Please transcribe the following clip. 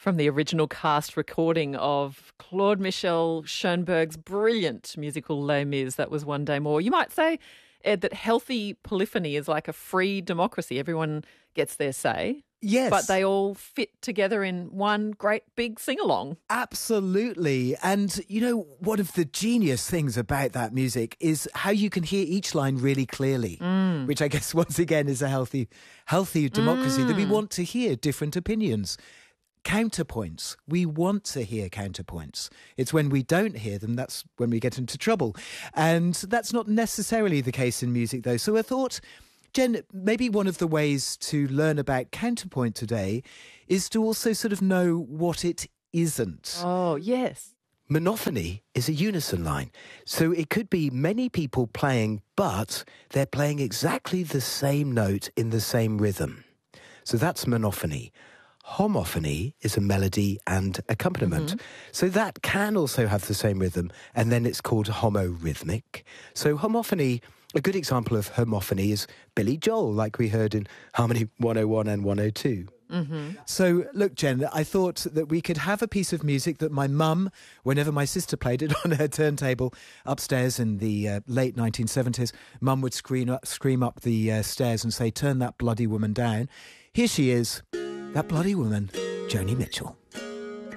From the original cast recording of Claude Michel Schoenberg's brilliant musical Les Mis, that was One Day More. You might say, Ed, that healthy polyphony is like a free democracy. Everyone gets their say. Yes. But they all fit together in one great big sing-along. Absolutely. And, you know, one of the genius things about that music is how you can hear each line really clearly, which I guess, once again, is a healthy democracy, that we want to hear different opinions. Counterpoints. We want to hear counterpoints. It's when we don't hear them, that's when we get into trouble. And that's not necessarily the case in music, though. So I thought, Jen, maybe one of the ways to learn about counterpoint today is to also sort of know what it isn't. Oh, yes. Monophony is a unison line. So it could be many people playing, but they're playing exactly the same note in the same rhythm. So that's monophony. Homophony is a melody and accompaniment. So that can also have the same rhythm, and then it's called homorhythmic. So homophony, a good example of homophony is Billy Joel, like we heard in Harmony 101 and 102. So, look, Jen, I thought that we could have a piece of music that my mum, whenever my sister played it on her turntable upstairs in the late 1970s, mum would scream up the stairs and say, "Turn that bloody woman down." Here she is, that bloody woman, Joni Mitchell.